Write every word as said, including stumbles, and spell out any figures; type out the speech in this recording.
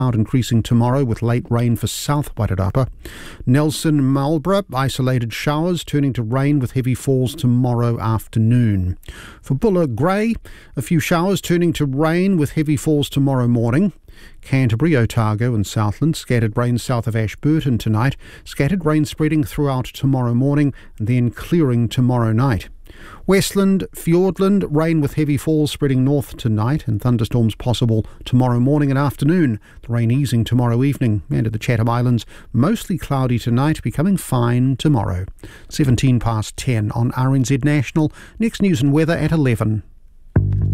Cloud increasing tomorrow with late rain for South Wairarapa. Nelson, Marlborough, isolated showers turning to rain with heavy falls tomorrow afternoon. For Buller, grey, a few showers turning to rain with heavy falls tomorrow morning. Canterbury, Otago and Southland, scattered rain south of Ashburton tonight. Scattered rain spreading throughout tomorrow morning and then clearing tomorrow night. Westland, Fiordland, rain with heavy falls spreading north tonight and thunderstorms possible tomorrow morning and afternoon. The rain easing tomorrow evening. And at the Chatham Islands, mostly cloudy tonight, becoming fine tomorrow. seventeen past ten on R N Z National. Next news and weather at eleven.